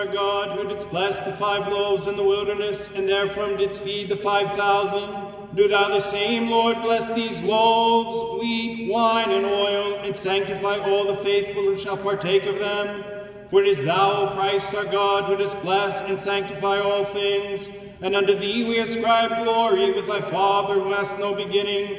Our God, who didst bless the 5 loaves in the wilderness, and therefrom didst feed the 5,000, do thou the same, Lord, bless these loaves, wheat, wine, and oil, and sanctify all the faithful who shall partake of them. For it is thou, O Christ, our God, who dost bless and sanctify all things, and unto thee we ascribe glory with thy Father, who hast no beginning,